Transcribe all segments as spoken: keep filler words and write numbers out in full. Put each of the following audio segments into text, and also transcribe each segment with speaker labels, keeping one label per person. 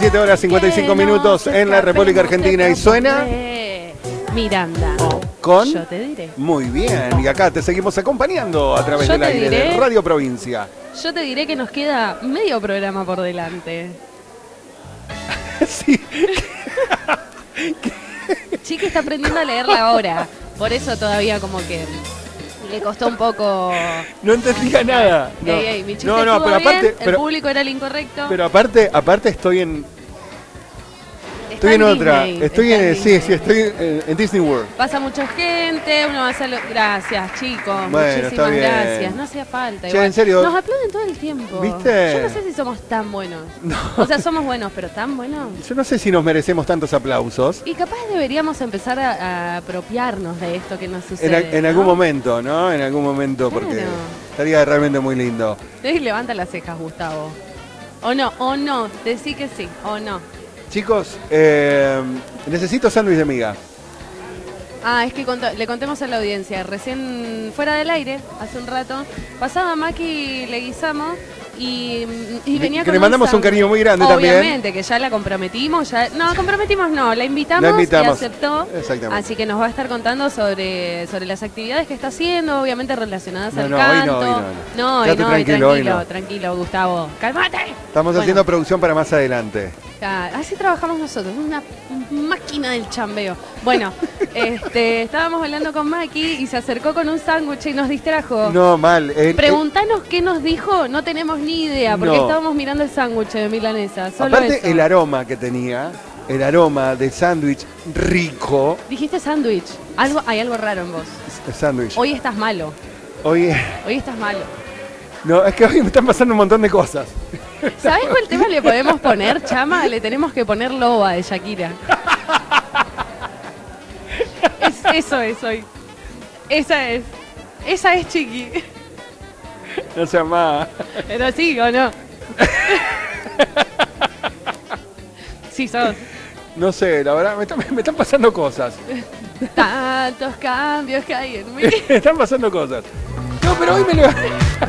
Speaker 1: diecisiete horas cincuenta y cinco minutos en la República Argentina y suena
Speaker 2: Miranda.
Speaker 1: con
Speaker 2: Yo te diré.
Speaker 1: Muy bien, y acá te seguimos acompañando a través
Speaker 2: Yo
Speaker 1: del
Speaker 2: te
Speaker 1: aire
Speaker 2: diré.
Speaker 1: de Radio Provincia.
Speaker 2: Yo te diré que nos queda medio programa por delante.
Speaker 1: Sí.
Speaker 2: Chiqui está aprendiendo a leerla ahora. Por eso todavía como que le costó un poco.
Speaker 1: No entendía nada. No,
Speaker 2: Ey, ey, mi chiste
Speaker 1: no, no,
Speaker 2: estuvo
Speaker 1: pero
Speaker 2: bien,
Speaker 1: aparte,
Speaker 2: el
Speaker 1: pero,
Speaker 2: público era el incorrecto.
Speaker 1: pero aparte, aparte estoy en,
Speaker 2: Está
Speaker 1: estoy en otra,
Speaker 2: Disney,
Speaker 1: estoy
Speaker 2: está
Speaker 1: en, sí,
Speaker 2: Disney.
Speaker 1: sí, estoy en, en Disney World.
Speaker 2: Pasa mucha gente, uno va a hacer... Gracias, chicos.
Speaker 1: Bueno, está
Speaker 2: muchísimas
Speaker 1: bien.
Speaker 2: gracias. No hacía falta.
Speaker 1: Che,
Speaker 2: igual.
Speaker 1: en serio.
Speaker 2: Nos aplauden todo el tiempo.
Speaker 1: ¿Viste?
Speaker 2: Yo no sé si somos tan buenos.
Speaker 1: No.
Speaker 2: O sea, somos buenos, pero tan buenos.
Speaker 1: Yo no sé si nos merecemos tantos aplausos.
Speaker 2: Y capaz deberíamos empezar a, a apropiarnos de esto que nos
Speaker 1: En,
Speaker 2: sucede.
Speaker 1: a- en
Speaker 2: ¿no?
Speaker 1: algún momento, ¿no? En algún momento, porque
Speaker 2: Claro.
Speaker 1: estaría realmente muy lindo.
Speaker 2: Sí, levanta las cejas, Gustavo. O no, o no. Decí que sí, o no.
Speaker 1: Chicos, eh, necesito sándwich de miga.
Speaker 2: Ah, es que cont- le contemos a la audiencia. Recién fuera del aire, hace un rato, pasaba Maki Leguizamo y, y venía
Speaker 1: Que
Speaker 2: con
Speaker 1: le mandamos un
Speaker 2: sándwich.
Speaker 1: cariño muy grande también.
Speaker 2: Obviamente, que ya la comprometimos. Ya, no, comprometimos no, la invitamos,
Speaker 1: La invitamos.
Speaker 2: y aceptó.
Speaker 1: Exactamente.
Speaker 2: Así que nos va a estar contando sobre, sobre las actividades que está haciendo, obviamente relacionadas
Speaker 1: No,
Speaker 2: al
Speaker 1: no, hoy
Speaker 2: canto.
Speaker 1: no, hoy no, no.
Speaker 2: No, hoy
Speaker 1: Quédate
Speaker 2: no, hoy
Speaker 1: tranquilo, hoy
Speaker 2: tranquilo,
Speaker 1: no.
Speaker 2: tranquilo, Gustavo. ¡Cálmate!
Speaker 1: Estamos
Speaker 2: Bueno.
Speaker 1: haciendo producción para más adelante.
Speaker 2: Ah, Así trabajamos nosotros, una máquina del chambeo. Bueno, este, estábamos hablando con Maki y se acercó con un sándwich y nos distrajo.
Speaker 1: No, mal. eh,
Speaker 2: Preguntanos qué nos dijo, no tenemos ni idea, porque
Speaker 1: No.
Speaker 2: estábamos mirando el sándwich de milanesa.
Speaker 1: eh,
Speaker 2: Solo
Speaker 1: aparte,
Speaker 2: eso.
Speaker 1: el aroma que tenía, el aroma de sándwich rico.
Speaker 2: Dijiste sándwich. Algo, hay algo raro en vos.
Speaker 1: El sándwich.
Speaker 2: Hoy estás malo.
Speaker 1: Hoy,
Speaker 2: Hoy estás malo.
Speaker 1: no, es que hoy me están pasando un montón de cosas.
Speaker 2: ¿Sabés cuál tema le podemos poner, Chama? Le tenemos que poner Loba de Shakira. Es, eso es hoy. Esa es. Esa es Chiqui.
Speaker 1: No se llama.
Speaker 2: Pero sí, ¿o no? Sí, sos.
Speaker 1: No sé, la verdad, me están, me están pasando cosas.
Speaker 2: Tantos cambios que hay en mí.
Speaker 1: Me están pasando cosas. No, pero hoy me levanté.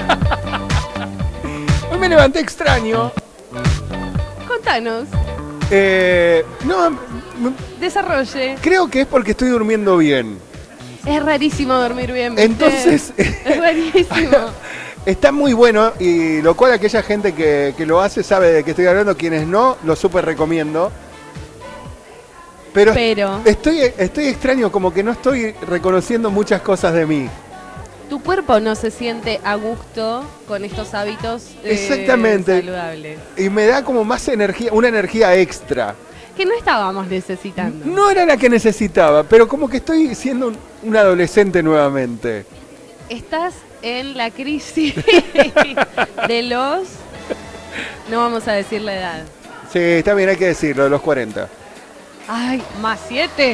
Speaker 1: Hoy me levanté extraño.
Speaker 2: Contanos.
Speaker 1: Eh, no, m-
Speaker 2: Desarrolle.
Speaker 1: creo que es porque estoy durmiendo bien.
Speaker 2: Es rarísimo dormir bien, ¿viste?
Speaker 1: Entonces,
Speaker 2: Es rarísimo.
Speaker 1: está muy bueno, y lo cual aquella gente que, que lo hace sabe de qué estoy hablando, quienes no, lo súper recomiendo. Pero,
Speaker 2: Pero-
Speaker 1: estoy, estoy extraño, como que no estoy reconociendo muchas cosas de mí.
Speaker 2: Tu cuerpo no se siente a gusto con estos hábitos eh,
Speaker 1: Exactamente.
Speaker 2: saludables.
Speaker 1: Y me da como más energía, una energía extra.
Speaker 2: Que no estábamos necesitando.
Speaker 1: No era la que necesitaba, pero como que estoy siendo un, un adolescente nuevamente.
Speaker 2: Estás en la crisis de los... No vamos a decir la edad.
Speaker 1: Sí, está bien, hay que decirlo, de los cuarenta.
Speaker 2: Ay, más siete.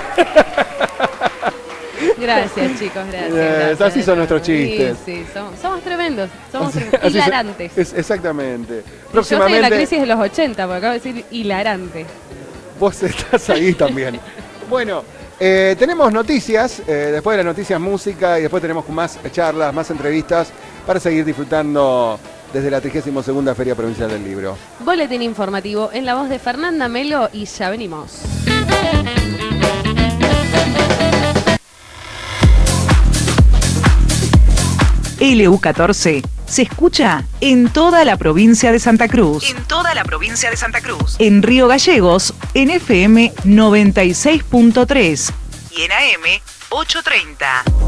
Speaker 2: Gracias, chicos, gracias.
Speaker 1: Eh,
Speaker 2: gracias.
Speaker 1: así son nuestros chistes.
Speaker 2: Sí, sí, somos, somos tremendos, somos
Speaker 1: Así-
Speaker 2: tremendos.
Speaker 1: así son-
Speaker 2: hilarantes.
Speaker 1: es- exactamente.
Speaker 2: Yo estoy en la
Speaker 1: Próximamente,
Speaker 2: crisis de los ochenta, porque acabo de decir hilarante.
Speaker 1: vos estás ahí también. Bueno, eh, tenemos noticias, eh, después de las noticias música, y después tenemos más charlas, más entrevistas para seguir disfrutando desde la trigésima segunda Feria Provincial del Libro.
Speaker 2: Boletín informativo en la voz de Fernanda Melo y ya venimos.
Speaker 3: L U catorce se escucha en toda la provincia de Santa Cruz. En toda la provincia de Santa Cruz. En Río Gallegos, en F M noventa y seis punto tres y en A M ochocientos treinta.